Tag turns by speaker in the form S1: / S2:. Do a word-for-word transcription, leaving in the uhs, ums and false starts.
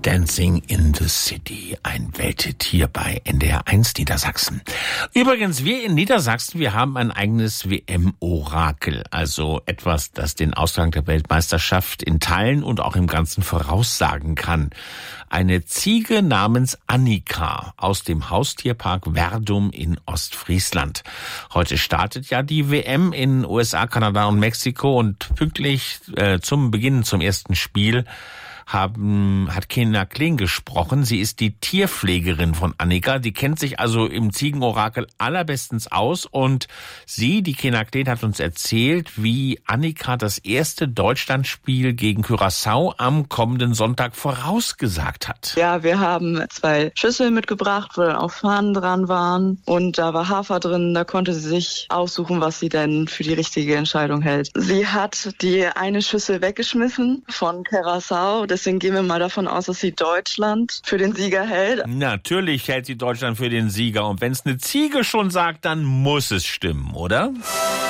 S1: Dancing in the City, ein Welthit hier bei N D R eins Niedersachsen. Übrigens, wir in Niedersachsen, wir haben ein eigenes W M-Orakel, also etwas, das den Ausgang der Weltmeisterschaft in Teilen und auch im Ganzen voraussagen kann. Eine Ziege namens Annika aus dem Haustierpark Verdum in Ostfriesland. Heute startet ja die W M in U S A, Kanada und Mexiko und pünktlich äh, zum Beginn, zum ersten Spiel, haben, hat Kena Kling gesprochen. Sie ist die Tierpflegerin von Annika. Die kennt sich also im Ziegenorakel allerbestens aus. Und sie, die Kena Kling, hat uns erzählt, wie Annika das erste Deutschlandspiel gegen Curaçao am kommenden Sonntag vorausgesagt hat.
S2: Ja, wir haben zwei Schüsseln mitgebracht, wo dann auch Fahnen dran waren. Und da war Hafer drin. Da konnte sie sich aussuchen, was sie denn für die richtige Entscheidung hält. Sie hat die eine Schüssel weggeschmissen von Curaçao. Deswegen gehen wir mal davon aus, dass sie Deutschland für den Sieger hält.
S1: Natürlich hält sie Deutschland für den Sieger. Und wenn es eine Ziege schon sagt, dann muss es stimmen, oder?